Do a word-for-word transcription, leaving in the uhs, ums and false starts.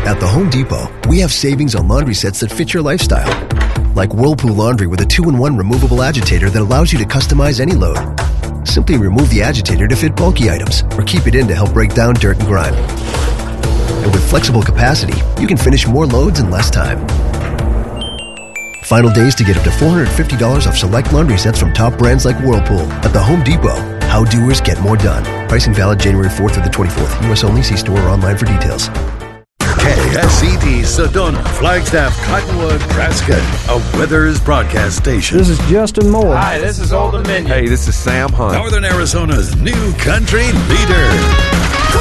At the Home Depot, we have savings on laundry sets that fit your lifestyle. Like Whirlpool Laundry with a two in one removable agitator that allows you to customize any load. Simply remove the agitator to fit bulky items, or keep it in to help break down dirt and grime. And with flexible capacity, you can finish more loads in less time. Final days to get up to four hundred fifty dollars off select laundry sets from top brands like Whirlpool. At the Home Depot, how doers get more done. Pricing valid January fourth through the twenty-fourth. U S only. See store or online for details. K S E D Sedona, Flagstaff, Cottonwood, Nebraska, a Weathers broadcast station. This is Justin Moore. Hi, this is Old Dominion. Hey, this is Sam Hunt. Northern Arizona's new country leader.